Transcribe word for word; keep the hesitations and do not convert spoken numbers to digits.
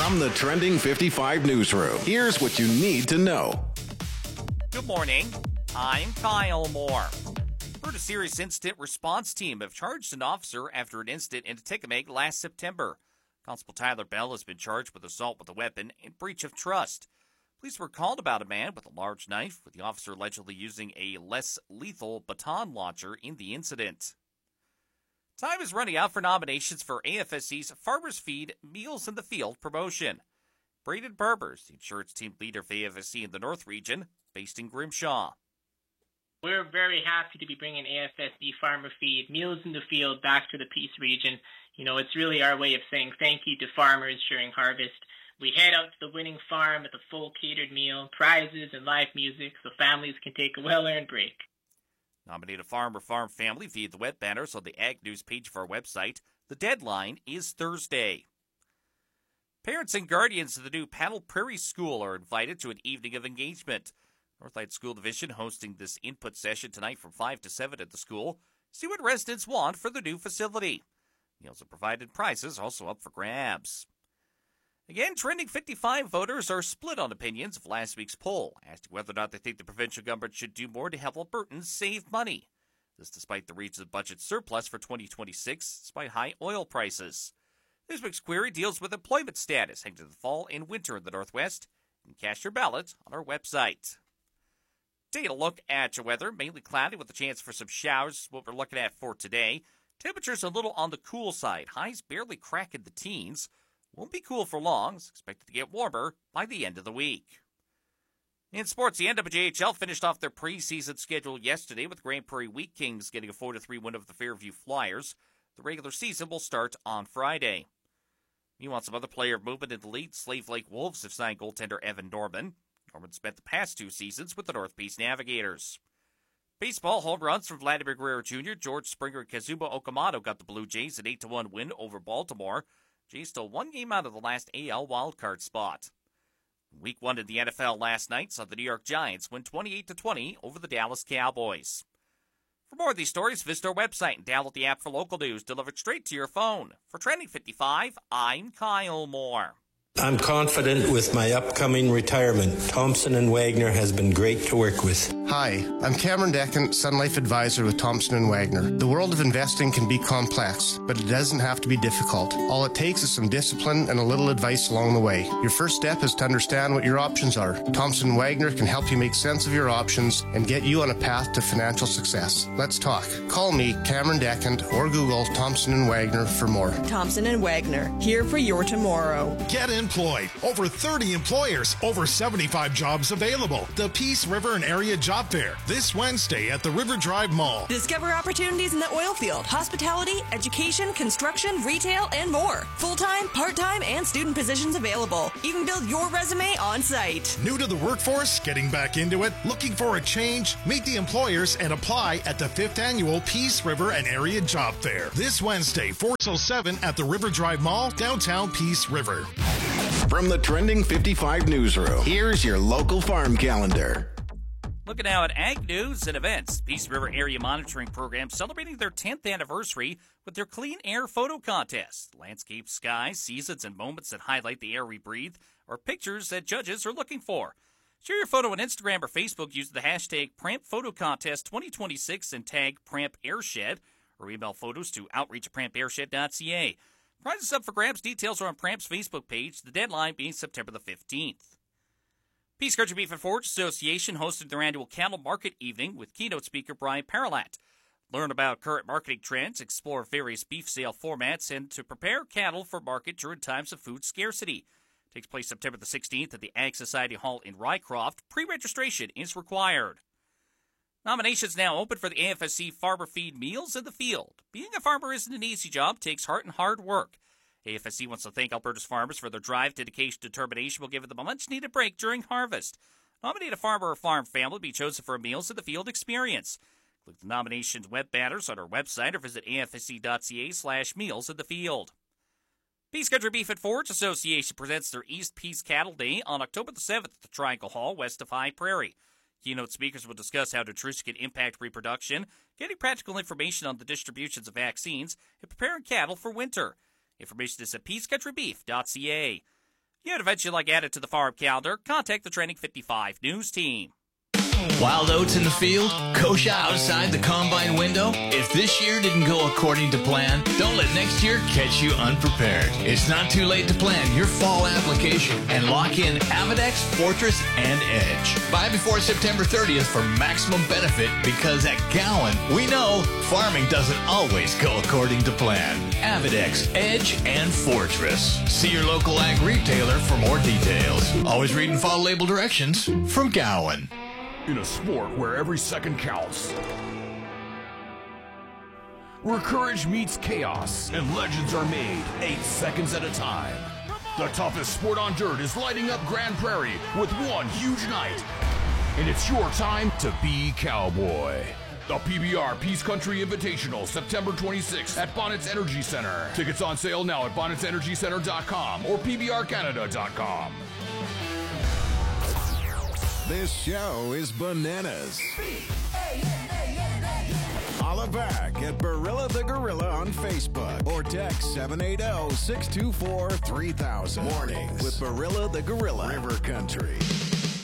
From the Trending fifty-five newsroom, here's what you need to know. Good morning. I'm Kyle Moore. Heard a serious incident response team have charged an officer after an incident in Atikamekw last September. Constable Tyler Bell has been charged with assault with a weapon and breach of trust. Police were called about a man with a large knife, with the officer allegedly using a less lethal baton launcher in the incident. Time is running out for nominations for A F S C's Farmers Feed Meals in the Field promotion. Braden Barbers, the insurance team leader for A F S C in the North region, based in Grimshaw. We're very happy to be bringing A F S C Farmer Feed Meals in the Field back to the Peace region. You know, it's really our way of saying thank you to farmers during harvest. We head out to the winning farm with a full catered meal, prizes, and live music so families can take a well-earned break. Nominate a farm or farm family via the web banners on the Ag News page of our website. The deadline is Thursday. Parents and guardians of the new Paddle Prairie School are invited to an evening of engagement. Northlight School Division hosting this input session tonight from five to seven at the school. See what residents want for the new facility. Meals are provided, prizes also up for grabs. Again, Trending fifty-five voters are split on opinions of last week's poll, asking whether or not they think the provincial government should do more to help Albertans save money. This despite the region's budget surplus for twenty twenty-six, despite high oil prices. This week's query deals with employment status heading to the fall and winter in the Northwest. You can cast your ballot on our website. Taking a look at your weather, mainly cloudy with a chance for some showers, what we're looking at for today. Temperatures a little on the cool side. Highs barely cracking the teens. Won't be cool for long. It's expected to get warmer by the end of the week. In sports, the N W J H L finished off their preseason schedule yesterday with Grand Prairie Wheat Kings getting a four to three win over the Fairview Flyers. The regular season will start on Friday. Meanwhile, some other player movement in the league. Slave Lake Wolves have signed goaltender Evan Norman. Norman spent the past two seasons with the North Peace Navigators. Baseball, home runs from Vladimir Guerrero Junior, George Springer, and Kazuma Okamoto got the Blue Jays an eight to one win over Baltimore. Jays still one game out of the last A L wildcard spot. Week one in the N F L last night saw the New York Giants win twenty-eight to twenty over the Dallas Cowboys. For more of these stories, visit our website and download the app for local news delivered straight to your phone. For Trending fifty-five, I'm Kyle Moore. I'm confident with my upcoming retirement. Thompson and Wagner has been great to work with. Hi, I'm Cameron Decken, Sun Life Advisor with Thompson and Wagner. The world of investing can be complex, but it doesn't have to be difficult. All it takes is some discipline and a little advice along the way. Your first step is to understand what your options are. Thompson and Wagner can help you make sense of your options and get you on a path to financial success. Let's talk. Call me, Cameron Decken, or Google Thompson and Wagner for more. Thompson and Wagner, here for your tomorrow. Get employed. Over thirty employers, over seventy-five jobs available. The Peace River and Area Job Fair this Wednesday at the River Drive Mall. Discover opportunities in the oil field, hospitality, education, construction, retail, and more. Full-time, part-time, and student positions available. Even build your resume on site. New to the workforce, getting back into it, looking for a change? Meet the employers and apply at the fifth Annual Peace River and Area Job Fair this Wednesday, four till seven at the River Drive Mall, downtown Peace River. From the Trending fifty-five newsroom, here's your local farm calendar. Looking now at Ag News and Events. Peace River Area Monitoring Program celebrating their tenth anniversary with their Clean Air Photo Contest. Landscape, skies, seasons, and moments that highlight the air we breathe are pictures that judges are looking for. Share your photo on Instagram or Facebook using the hashtag Pramp Photo Contest twenty twenty-six and tag Pramp Airshed, or email photos to outreach at pramp airshed dot c a. Prizes up for grabs. Details are on Pramp's Facebook page, the deadline being September the fifteenth. Peace Country Beef and Forage Association hosted their annual cattle market evening with keynote speaker Brian Paralat. Learn about current marketing trends, explore various beef sale formats, and to prepare cattle for market during times of food scarcity. It takes place September the sixteenth at the Ag Society Hall in Rycroft. Pre-registration is required. Nominations now open for the A F S C Farmer Feed Meals in the Field. Being a farmer isn't an easy job, takes heart and hard work. A F S C wants to thank Alberta's farmers for their drive, dedication, and determination will give them a much-needed break during harvest. Nominate a farmer or farm family to be chosen for a Meals in the Field experience. Click the nominations web banners on our website or visit A F S C dot C A slash meals in the field. Peace Country Beef and Forage Association presents their East Peace Cattle Day on October the seventh at the Triangle Hall west of High Prairie. Keynote speakers will discuss how nutrition can impact reproduction, getting practical information on the distributions of vaccines, and preparing cattle for winter. Information is at peace country beef dot c a. If events you'd like added to the farm calendar, contact the Trending fifty-five News team. Wild oats in the field? Kosher outside the combine window? If this year didn't go according to plan, don't let next year catch you unprepared. It's not too late to plan your fall application and lock in Avedex, Fortress, and Edge. Buy before September thirtieth for maximum benefit because at Gowan, we know farming doesn't always go according to plan. Avedex, Edge, and Fortress. See your local ag retailer for more details. Always read and follow label directions from Gowan. In a sport where every second counts, where courage meets chaos and legends are made eight seconds at a time, the toughest sport on dirt is lighting up Grand Prairie with one huge night. And it's your time to be cowboy. The P B R Peace Country Invitational, September twenty-sixth at Bonnets Energy Center. Tickets on sale now at bonnets energy center dot com or p b r canada dot com. This show is bananas. Holla back at Barilla the Gorilla on Facebook or text seven eight zero, six two four, three thousand. Mornings with Barilla the Gorilla. River Country.